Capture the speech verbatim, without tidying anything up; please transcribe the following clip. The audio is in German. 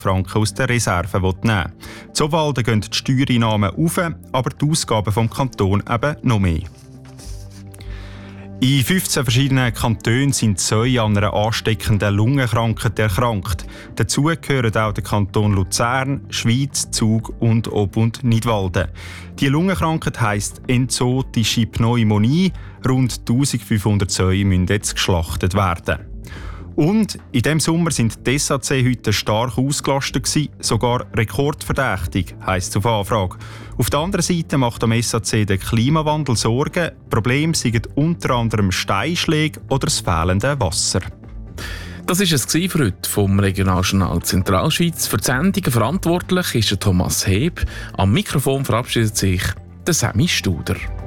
Franken aus der Reserve nehmen will. So Walden gehen die Steuereinnahmen auf, aber die Ausgaben vom Kanton eben noch mehr. In fünfzehn verschiedenen Kantonen sind zwei an einer ansteckenden Lungenkrankheit erkrankt. Dazu gehören auch der Kanton Luzern, Schwyz, Zug und Ob- und Nidwalden. Die Lungenkrankheit heisst enzootische Pneumonie. Rund eintausendfünfhundert Säue müssen jetzt geschlachtet werden. Und in diesem Sommer sind die S A C-Hütten stark ausgelastet gewesen, sogar rekordverdächtig, heisst es auf Anfrage. Auf der anderen Seite macht am S A C der Klimawandel Sorgen. Probleme sind unter anderem Steinschläge oder das fehlende Wasser. Das war es für heute vom Regionaljournal Zentralschweiz. Für die Sendungen verantwortlich ist Thomas Heb. Am Mikrofon verabschiedet sich der Sammy Studer.